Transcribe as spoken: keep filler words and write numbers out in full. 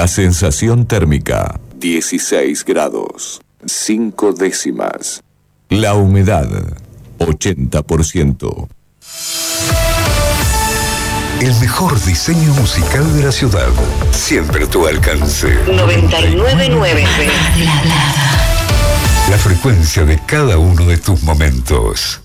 La sensación térmica, dieciséis grados, cinco décimas. La humedad, ochenta por ciento. El mejor diseño musical de la ciudad, siempre a tu alcance. noventa y nueve punto nueve. La frecuencia de cada uno de tus momentos.